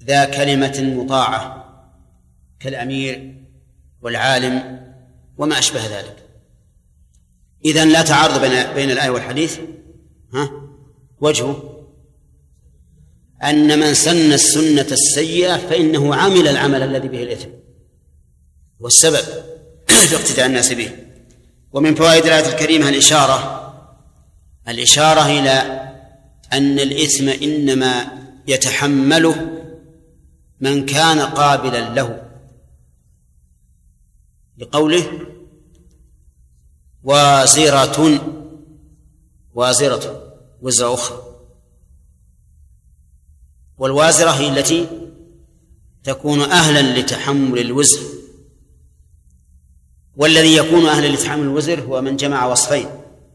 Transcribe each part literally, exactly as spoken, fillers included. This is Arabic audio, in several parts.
ذا كلمة مطاعة كالأمير والعالم وما أشبه ذلك. إذن لا تعارض بين بين الآية والحديث. ها وجهه أن من سن السنة السيئة فإنه عمل العمل الذي به الإثم والسبب في اقتداء الناس به. ومن فوائد الآية الكريمة الإشارة الإشارة إلى أن الإثم إنما يتحمله من كان قابلا له، لقوله وازرة وازرة وزر أخرى، والوازرة هي التي تكون أهلا لتحمل الوزر، والذي يكون أهلا لتحمل الوزر هو من جمع وصفين: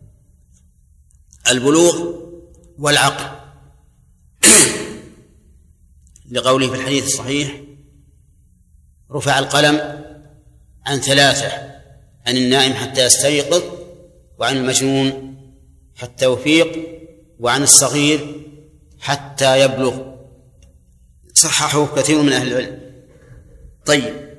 البلوغ والعقل، لقوله في الحديث الصحيح: رفع القلم عن ثلاثة: عن النائم حتى يستيقظ، وعن المجنون حتى يفيق، وعن الصغير حتى يبلغ. صححه كثير من أهل العلم. طيب،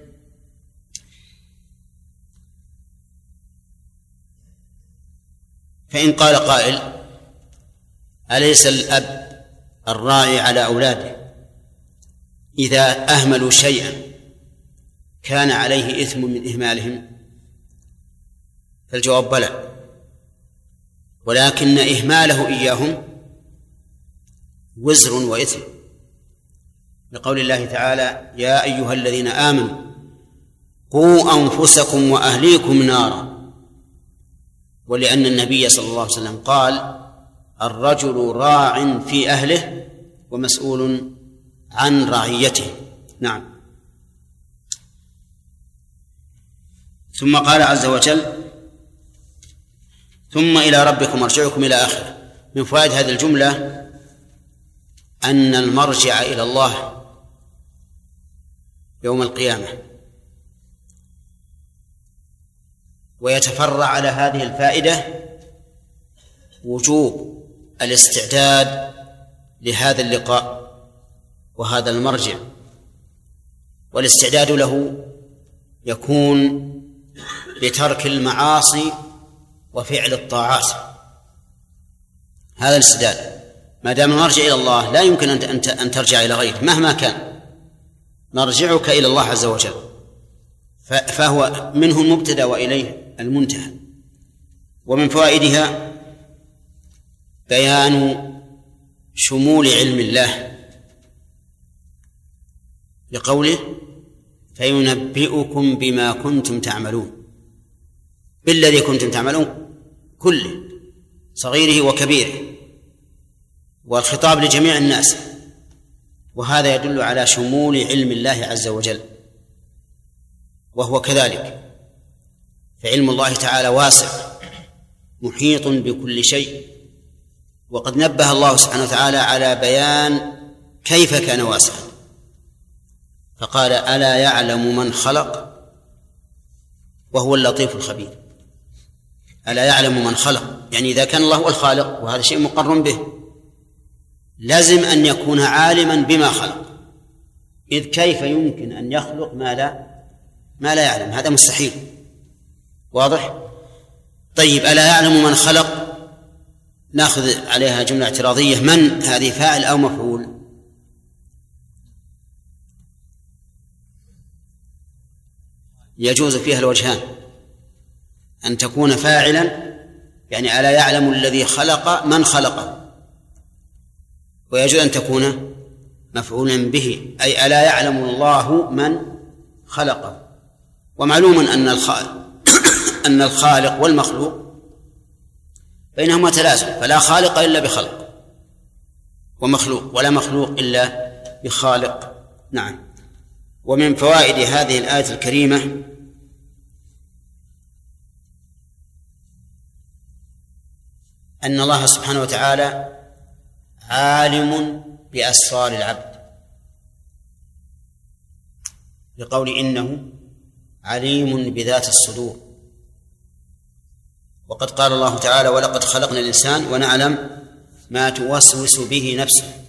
فإن قال قائل: أليس الأب الراعي على أولاده إذا أهملوا شيئا كان عليه إثم من إهمالهم؟ فالجواب بلى، ولكن إهماله إياهم وزر وإثم، لقول الله تعالى: يا أيها الذين آمنوا قوا أنفسكم وأهليكم نارا. ولأن النبي صلى الله عليه وسلم قال: الرجل راع في أهله ومسؤول عن رعيته. نعم. ثم قال عز وجل: ثم إلى ربكم مرجعكم إلى آخره. من فوائد هذه الجملة أن المرجع إلى الله يوم القيامة. ويتفرع على هذه الفائدة وجوب الاستعداد لهذا اللقاء وهذا المرجع، والاستعداد له يكون بترك المعاصي وفعل الطاعات. هذا الاستعداد، ما دام المرجع إلى الله لا يمكن أن ترجع إلى غيره مهما كان، مرجعك إلى الله عز وجل، فهو منه المبتدأ وإليه المنتهى. ومن فوائدها بيان شمول علم الله، لقوله: فينبئكم بما كنتم تعملون، بالذي كنتم تعملون كله، صغيره وكبيره، والخطاب لجميع الناس، وهذا يدل على شمول علم الله عز وجل. وهو كذلك، فعلم الله تعالى واسع محيط بكل شيء، وقد نبه الله سبحانه وتعالى على بيان كيف كان واسعا، فقال: ألا يعلم من خلق وهو اللطيف الخبير. ألا يعلم من خلق، يعني إذا كان الله هو الخالق، وهذا شيء مقر به، لازم أن يكون عالما بما خلق، إذ كيف يمكن أن يخلق ما لا ما لا يعلم؟ هذا مستحيل. واضح؟ طيب، ألا يعلم من خلق، نأخذ عليها جملة اعتراضية: من هذه فاعل أو مفعول؟ يجوز فيها الوجهان، أن تكون فاعلا يعني ألا يعلم الذي خلق من خلقه، ويجوز أن تكون مفعولا به، أي ألا يعلم الله من خلقه. ومعلوم أن الخالق أن الخالق والمخلوق بينهما تلازم، فلا خالق إلا بخلق، ومخلوق ولا مخلوق إلا بخالق. نعم. ومن فوائد هذه الآية الكريمة أن الله سبحانه وتعالى عالم بأسرار العبد، لقول: إنه عليم بذات الصدور. وقد قال الله تعالى: ولقد خلقنا الإنسان ونعلم ما توسوس به نفسه.